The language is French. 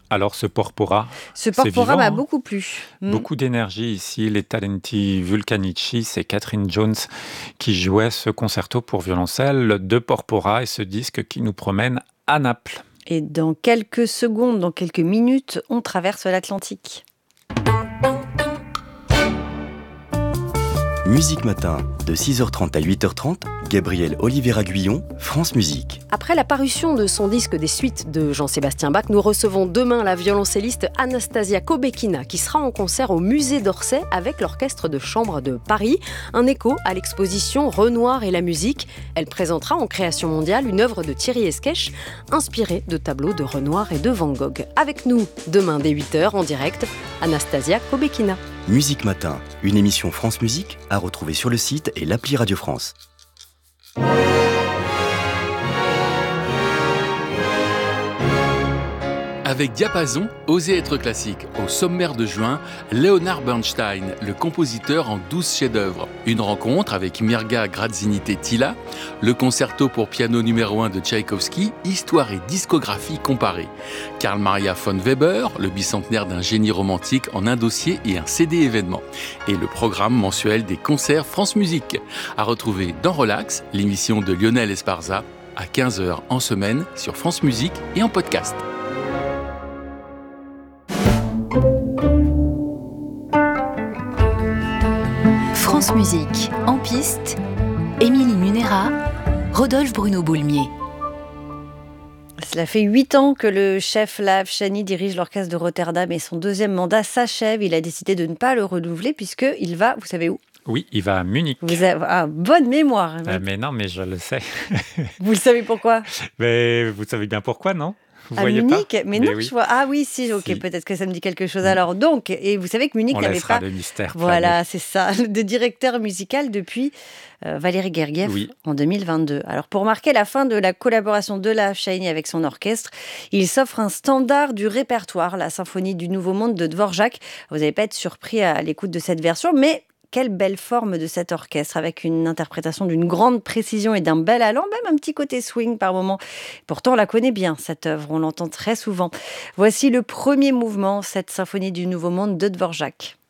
Alors ce porpora, Ce c'est porpora vivant, m'a hein. beaucoup plu. Beaucoup d'énergie ici. Les Talenti Vulcanici, c'est Catherine Jones qui jouait ce concerto pour violoncelle de porpora et ce disque qui nous promène à Naples. Et dans quelques secondes, dans quelques minutes, on traverse l'Atlantique. Musique Matin, de 6h30 à 8h30, Gabriel Oliveira-Guillon, France Musique. Après la parution de son disque des suites de Jean-Sébastien Bach, nous recevons demain la violoncelliste Anastasia Kobekina qui sera en concert au musée d'Orsay avec l'Orchestre de chambre de Paris. Un écho à l'exposition Renoir et la musique. Elle présentera en création mondiale une œuvre de Thierry Esquèche inspirée de tableaux de Renoir et de Van Gogh. Avec nous demain dès 8h en direct, Anastasia Kobekina. Musique Matin, une émission France Musique à retrouver sur le site et l'appli Radio France. Avec Diapason, Osez être classique. Au sommaire de juin, Leonard Bernstein, le compositeur en 12 chefs-d'œuvre. Une rencontre avec Mirga Grazinite-Tilla, le concerto pour piano numéro 1 de Tchaïkovski, histoire et discographie comparée. Karl Maria von Weber, le bicentenaire d'un génie romantique en un dossier et un CD événement. Et le programme mensuel des concerts France Musique. À retrouver dans Relax, l'émission de Lionel Esparza, à 15h en semaine sur France Musique et en podcast. France Musique, en piste, Émilie Munera, Rodolphe Bruno Boulmier. Cela fait 8 ans que le chef Laaf Chani dirige l'orchestre de Rotterdam et son deuxième mandat s'achève. Il a décidé de ne pas le renouveler puisqu'il va, vous savez où ? Oui, il va à Munich. Vous avez bonne mémoire. Mais non, mais je le sais. Vous le savez pourquoi ? Mais vous savez bien pourquoi, non ? Vous À voyez Munich, pas? mais non, oui. je vois. Ah oui, si, ok, Si. Peut-être que ça me dit quelque chose. Alors donc, et vous savez que Munich On n'avait laissera pas. le mystère Voilà, c'est ça, de directeur musical depuis Valéry Gergiev Oui. en 2022. Alors pour marquer la fin de la collaboration de Laaf Chani avec son orchestre, il s'offre un standard du répertoire, la symphonie du Nouveau Monde de Dvorak. Vous n'allez pas être surpris à l'écoute de cette version, mais quelle belle forme de cet orchestre, avec une interprétation d'une grande précision et d'un bel allant, même un petit côté swing par moment. Pourtant, on la connaît bien, cette œuvre, on l'entend très souvent. Voici le premier mouvement, cette symphonie du Nouveau Monde de Dvorak.